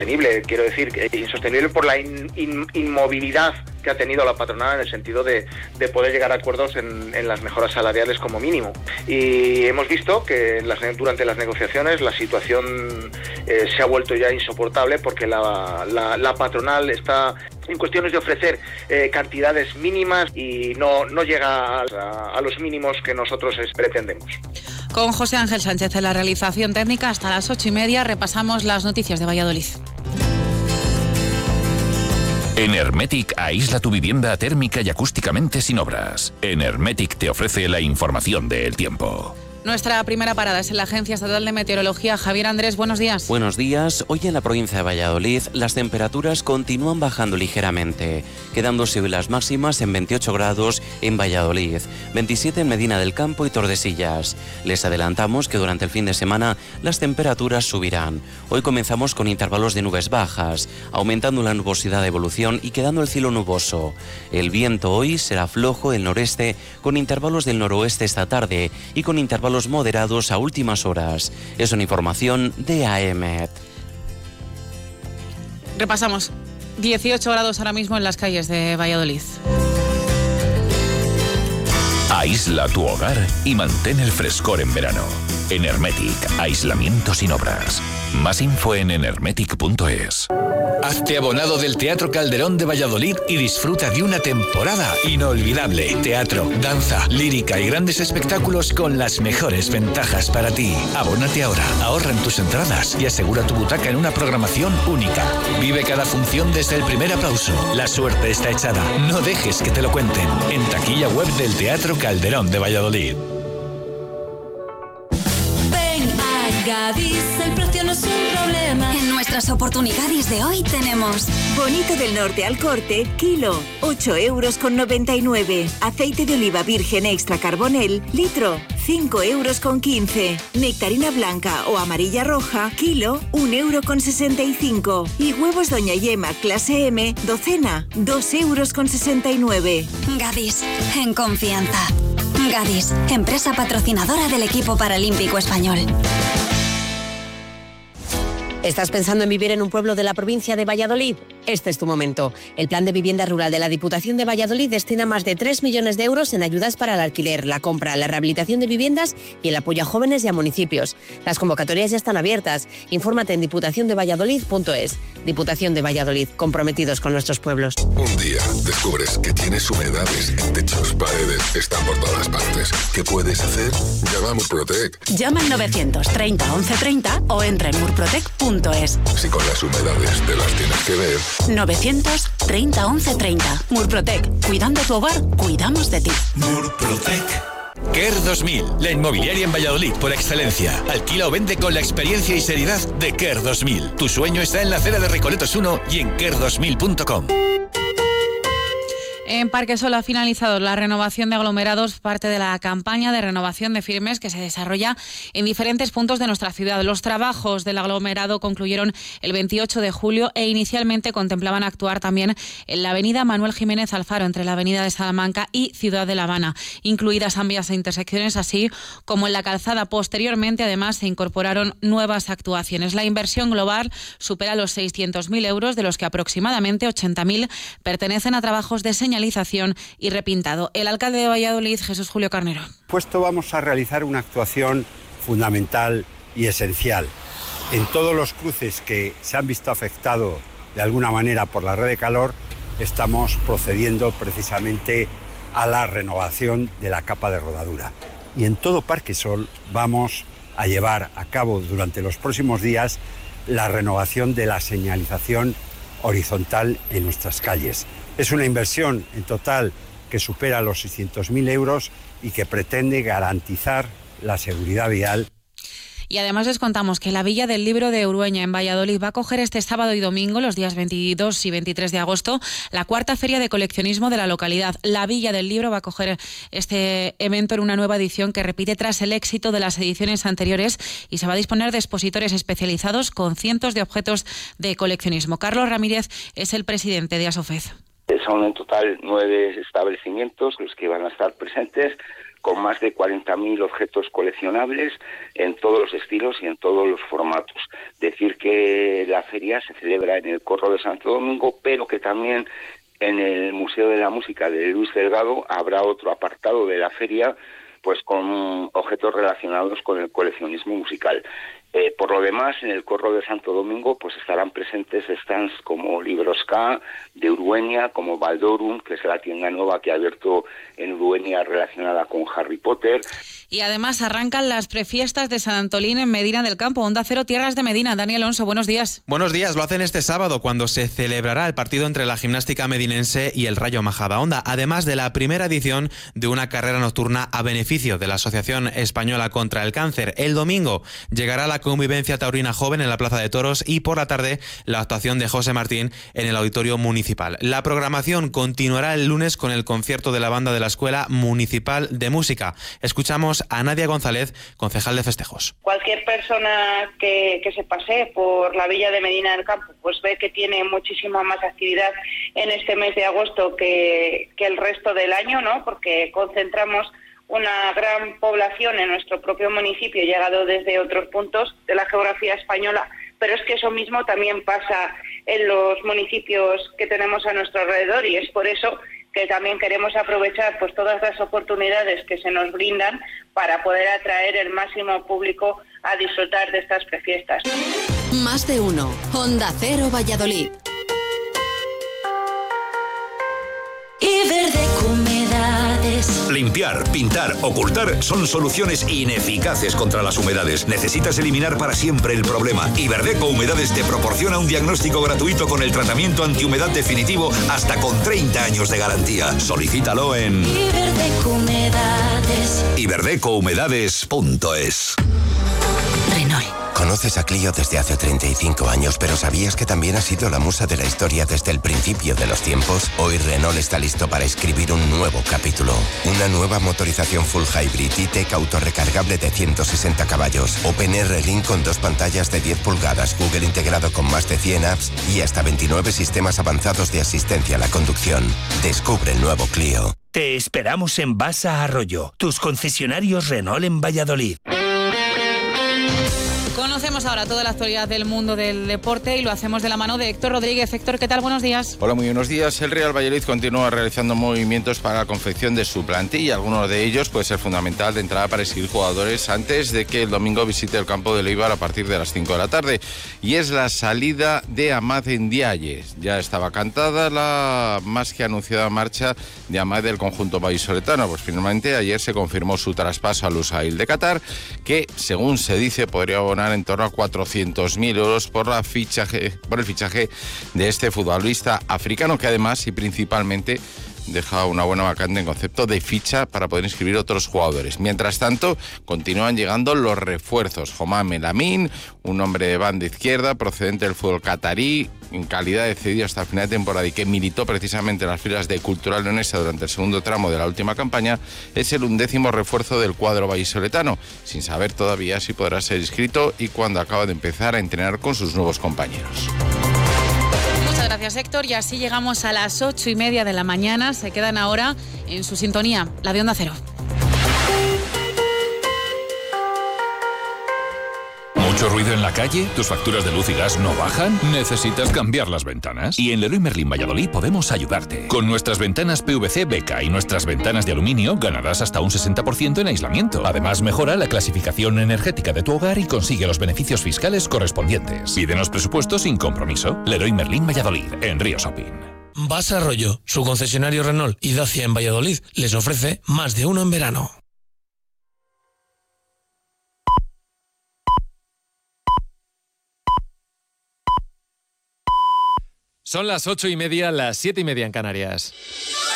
insostenible, quiero decir, insostenible por la inmovilidad que ha tenido la patronal en el sentido de poder llegar a acuerdos en las mejoras salariales como mínimo. Y hemos visto que durante las negociaciones la situación se ha vuelto ya insoportable porque la patronal está en cuestiones de ofrecer cantidades mínimas y no llega a los mínimos que nosotros pretendemos. Con José Ángel Sánchez en la realización técnica, hasta las 8:30 repasamos las noticias de Valladolid. En Hermetic aísla tu vivienda térmica y acústicamente sin obras. En Hermetic te ofrece la información del tiempo. Nuestra primera parada es en la Agencia Estatal de Meteorología. Javier Andrés, buenos días. Buenos días. Hoy en la provincia de Valladolid las temperaturas continúan bajando ligeramente, quedándose hoy las máximas en 28 grados en Valladolid, 27 en Medina del Campo y Tordesillas. Les adelantamos que durante el fin de semana las temperaturas subirán. Hoy comenzamos con intervalos de nubes bajas, aumentando la nubosidad de evolución y quedando el cielo nuboso. El viento hoy será flojo del noreste, con intervalos del noroeste esta tarde y con intervalos moderados a últimas horas. Es una información de AEMET. Repasamos. 18 grados ahora mismo en las calles de Valladolid. Aísla tu hogar y mantén el frescor en verano. En Hermetic, aislamiento sin obras. Más info en enermetic.es. Hazte abonado del Teatro Calderón de Valladolid y disfruta de una temporada inolvidable. Teatro, danza, lírica y grandes espectáculos con las mejores ventajas para ti. Abónate ahora, ahorra en tus entradas y asegura tu butaca en una programación única. Vive cada función desde el primer aplauso. La suerte está echada. No dejes que te lo cuenten. En taquilla web del Teatro Calderón de Valladolid. Gadis, el precio no es un problema. En nuestras oportunidades de hoy tenemos bonito del norte al corte, kilo, 8,99 €. Aceite de oliva virgen extra carbonel, litro, 5,15 €. Nectarina blanca o amarilla roja, kilo, 1,65 €. Y huevos Doña Yema clase M, docena, 2,69 €. Gadis, en confianza. Gadis, empresa patrocinadora del equipo paralímpico español. ¿Estás pensando en vivir en un pueblo de la provincia de Valladolid? Este es tu momento. El Plan de Vivienda Rural de la Diputación de Valladolid destina más de 3 millones de euros en ayudas para el alquiler, la compra, la rehabilitación de viviendas y el apoyo a jóvenes y a municipios. Las convocatorias ya están abiertas. Infórmate en diputaciondevalladolid.es. Diputación de Valladolid, comprometidos con nuestros pueblos. Un día descubres que tienes humedades en techos, paredes, están por todas partes. ¿Qué puedes hacer? Llama a Murprotec. Llama al 930 1130 o entra en murprotec.es. Si con las humedades te las tienes que ver. 930 1130. Murprotec. Cuidando tu hogar, cuidamos de ti. Murprotec. KER 2000, la inmobiliaria en Valladolid por excelencia. Alquila o vende con la experiencia y seriedad de KER 2000. Tu sueño está en la acera de Recoletos 1 y en KER2000.com. En Parquesol ha finalizado la renovación de aglomerados, parte de la campaña de renovación de firmes que se desarrolla en diferentes puntos de nuestra ciudad. Los trabajos del aglomerado concluyeron el 28 de julio e inicialmente contemplaban actuar también en la avenida Manuel Jiménez Alfaro, entre la avenida de Salamanca y Ciudad de La Habana, incluidas ambas intersecciones, así como en la calzada. Posteriormente, además, se incorporaron nuevas actuaciones. La inversión global supera los 600.000 euros, de los que aproximadamente 80.000 pertenecen a trabajos de señalización y repintado. El alcalde de Valladolid, Jesús Julio Carnero. Vamos a realizar una actuación fundamental y esencial. En todos los cruces que se han visto afectados de alguna manera por la red de calor, estamos procediendo precisamente a la renovación de la capa de rodadura. Y en todo Parquesol vamos a llevar a cabo durante los próximos días la renovación de la señalización horizontal en nuestras calles. Es una inversión en total que supera los 600.000 euros y que pretende garantizar la seguridad vial. Y además les contamos que la Villa del Libro de Urueña, en Valladolid, va a acoger este sábado y domingo, los días 22 y 23 de agosto, la cuarta feria de coleccionismo de la localidad. La Villa del Libro va a acoger este evento en una nueva edición que repite tras el éxito de las ediciones anteriores y se va a disponer de expositores especializados con cientos de objetos de coleccionismo. Carlos Ramírez es el presidente de Asofez. Son en total 9 establecimientos los que van a estar presentes, con más de 40.000 objetos coleccionables en todos los estilos y en todos los formatos. Decir que la feria se celebra en el Corro de Santo Domingo, pero que también en el Museo de la Música de Luis Delgado habrá otro apartado de la feria, pues con objetos relacionados con el coleccionismo musical. Por lo demás, en el Corro de Santo Domingo pues estarán presentes stands como Libros K, de Uruenia, como Valdorum, que es la tienda nueva que ha abierto en Uruenia relacionada con Harry Potter. Y además arrancan las prefiestas de San Antolín en Medina del Campo. Onda Cero, Tierras de Medina. Daniel Alonso, buenos días. Buenos días, lo hacen este sábado cuando se celebrará el partido entre la Gimnástica Medinense y el Rayo Majadahonda, además de la primera edición de una carrera nocturna a beneficio de la Asociación Española contra el Cáncer. El domingo llegará la convivencia taurina joven en la Plaza de Toros y por la tarde la actuación de José Martín en el Auditorio Municipal. La programación continuará el lunes con el concierto de la banda de la Escuela Municipal de Música. Escuchamos a Nadia González, concejal de festejos. Cualquier persona que se pase por la villa de Medina del Campo pues ve que tiene muchísima más actividad en este mes de agosto que el resto del año, ¿no? Porque concentramos una gran población en nuestro propio municipio, llegado desde otros puntos de la geografía española, pero es que eso mismo también pasa en los municipios que tenemos a nuestro alrededor, y es por eso que también queremos aprovechar pues todas las oportunidades que se nos brindan para poder atraer el máximo público a disfrutar de estas prefiestas. Más de uno. Onda Cero Valladolid. Iberdeco Humedades. Limpiar, pintar, ocultar son soluciones ineficaces contra las humedades. Necesitas eliminar para siempre el problema. Iberdeco Humedades te proporciona un diagnóstico gratuito con el tratamiento antihumedad definitivo hasta con 30 años de garantía. Solicítalo en Iberdeco Humedades. iberdecohumedades.es. Renault. Conoces a Clio desde hace 35 años, pero ¿sabías que también ha sido la musa de la historia desde el principio de los tiempos? Hoy Renault está listo para escribir un nuevo capítulo. Una nueva motorización full hybrid E-Tech autorrecargable de 160 caballos, OpenR Link con 2 pantallas de 10 pulgadas, Google integrado con más de 100 apps y hasta 29 sistemas avanzados de asistencia a la conducción. Descubre el nuevo Clio. Te esperamos en Basa Arroyo, tus concesionarios Renault en Valladolid. Conocemos ahora toda la actualidad del mundo del deporte y lo hacemos de la mano de Héctor Rodríguez. Héctor, ¿qué tal? Buenos días. Hola, muy buenos días. El Real Valladolid continúa realizando movimientos para la confección de su plantilla. Algunos de ellos puede ser fundamental de entrada para inscribir jugadores antes de que el domingo visite el campo de Eibar a partir de las 5 de la tarde. Y es la salida de Amad Ndiaye. Ya estaba cantada la más que anunciada marcha de Amad del conjunto vallisoletano. Pues finalmente ayer se confirmó su traspaso al Lusail de Qatar, que según se dice podría abonar en torno a 400.000 euros por el fichaje de este futbolista africano, que además y principalmente deja una buena vacante en concepto de ficha para poder inscribir otros jugadores. Mientras tanto, continúan llegando los refuerzos. Homam El Amin, un hombre de banda izquierda procedente del fútbol catarí, en calidad de cedido hasta el final de temporada y que militó precisamente en las filas de Cultural Leonesa durante el segundo tramo de la última campaña, es el 11º refuerzo del cuadro vallisoletano, sin saber todavía si podrá ser inscrito y cuándo acaba de empezar a entrenar con sus nuevos compañeros. Gracias, Héctor. Y así llegamos a las 8:30 de la mañana. Se quedan ahora en su sintonía, la de Onda Cero. ¿Mucho ruido en la calle? ¿Tus facturas de luz y gas no bajan? ¿Necesitas cambiar las ventanas? Y en Leroy Merlin Valladolid podemos ayudarte. Con nuestras ventanas PVC Beca y nuestras ventanas de aluminio ganarás hasta un 60% en aislamiento. Además, mejora la clasificación energética de tu hogar y consigue los beneficios fiscales correspondientes. Pídenos presupuesto sin compromiso. Leroy Merlin Valladolid, en Río Shopping. Basa Arroyo, su concesionario Renault y Dacia en Valladolid, les ofrece más de uno en verano. Son las 8:30, las 7:30 en Canarias.